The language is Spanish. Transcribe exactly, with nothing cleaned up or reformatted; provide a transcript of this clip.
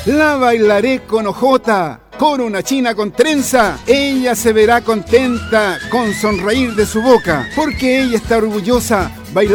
La bailaré con hojota, con una china con trenza. Ella se verá contenta con sonreír de su boca, porque ella está orgullosa